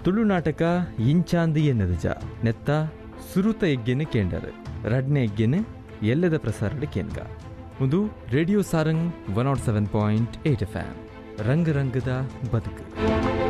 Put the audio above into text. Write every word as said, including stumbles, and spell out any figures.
ತುಳುನಾಟಕ ಇಂಚಾಂದಿ ಎನ್ನದಜ ನೆತ್ತ ಸುರುತ ಎಗ್ಗೆನ ಕೇಂಡರ್ ರಡ್ನೆ ಎಗ್ಗೆನ ಎಲ್ಲದ ಪ್ರಸಾರಡ್ ಕೇಂದ್ರ ಒಂದು radio Sarang one not seven point eight F M ರಂಗ ರಂಗದ ಬದುಕು.